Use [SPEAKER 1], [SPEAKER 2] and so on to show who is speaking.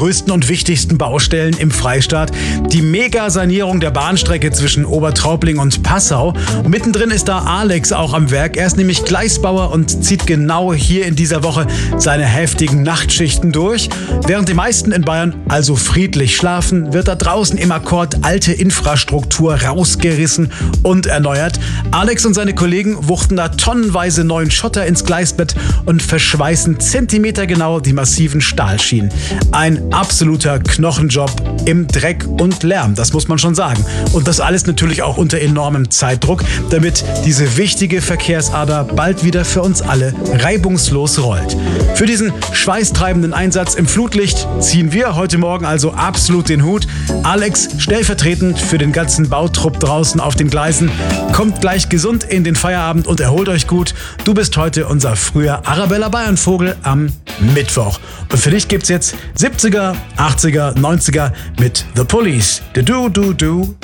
[SPEAKER 1] größten und wichtigsten Baustellen im Freistaat. Die Mega-Sanierung der Bahnstrecke zwischen Obertraubling und Passau. Und mittendrin ist da Alex auch am Werk. Er ist nämlich Gleisbauer und zieht genau hier in dieser Woche seine heftigen Nachtschichten durch. Während die meisten in Bayern also friedlich schlafen, wird da draußen im Akkord alte Infrastruktur rausgerissen und erneuert. Alex und seine Kollegen wuchten da tonnenweise neuen Schotter ins Gleisbett und verschweißen zentimetergenau die massiven Stahlschienen. Ein absoluter Knochenjob im Dreck und Lärm, das muss man schon sagen. Und das alles natürlich auch unter enormem Zeitdruck, damit diese wichtige Verkehrsader bald wieder für uns alle reibungslos rollt. Für diesen schweißtreibenden Einsatz im Flutlicht ziehen wir heute Morgen also absolut den Hut. Alex, stellvertretend für den ganzen Bautrupp draußen auf den Gleisen, kommt gleich gesund in den Feierabend und erholt euch gut. Du bist heute unser früher Arabella Bayern-Vogel am Mittwoch. Und für dich gibt's jetzt 70er, 80er, 90er mit The Police. Du.